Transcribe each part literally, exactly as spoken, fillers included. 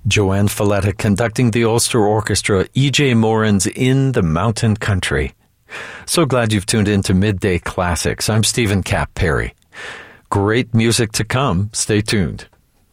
Joanne Folletta conducting the Ulster Orchestra, E J Moran's In the Mountain Country. So glad you've tuned in to Midday Classics. I'm Stephen Cap Perry. Great music to come. Stay tuned.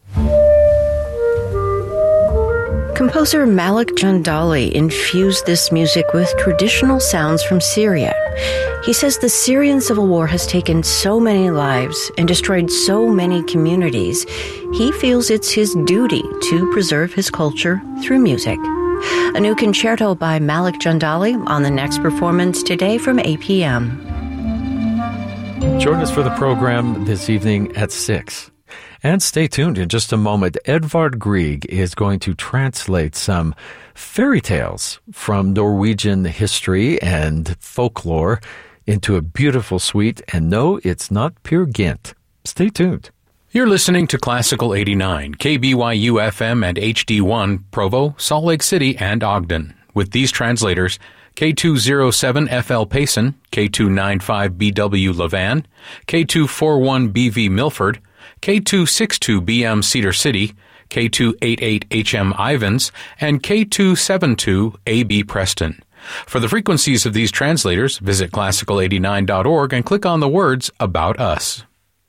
Composer Malik Jandali infused this music with traditional sounds from Syria. He says the Syrian civil war has taken so many lives and destroyed so many communities. He feels it's his duty to preserve his culture through music. A new concerto by Malik Jandali on the next performance today from eight p.m. Join us for the program this evening at six. And stay tuned in just a moment. Edvard Grieg is going to translate some fairy tales from Norwegian history and folklore into a beautiful suite. And no, it's not Peer Gynt. Stay tuned. You're listening to Classical eighty-nine, K B Y U F M and H D one, Provo, Salt Lake City, and Ogden. With these translators, K two oh seven F L Payson, K two ninety-five B W Levan, K two forty-one B V Milford, K two sixty-two B M Cedar City, K two eighty-eight H M Ivans, and K two seventy-two A B Preston. For the frequencies of these translators, visit classical eighty-nine dot org and click on the words About Us.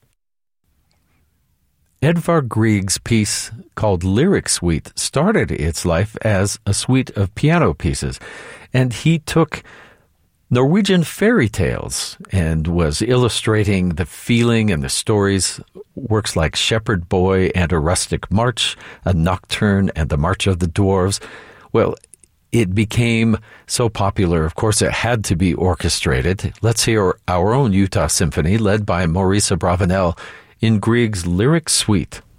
Edvard Grieg's piece called Lyric Suite started its life as a suite of piano pieces, and he took Norwegian fairy tales and was illustrating the feeling and the stories. Works like Shepherd Boy and A Rustic March, A Nocturne and The March of the Dwarves. Well, it became so popular, of course, it had to be orchestrated. Let's hear our own Utah Symphony, led by Maurice Abravanel, in Grieg's Lyric Suite.